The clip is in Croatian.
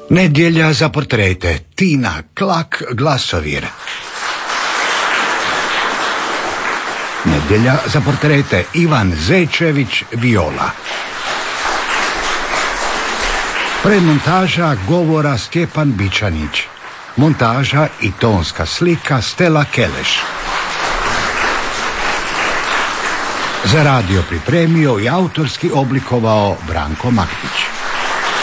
Nedjelja za portrete. Tina Klak, Glasovir. Nedjelja za portrete. Ivan Zečević, viola. Premontaža govora Stjepan Bičanić. Montaža i tonska slika Stela Keleš. Za radio pripremio i autorski oblikovao Branko Maktić.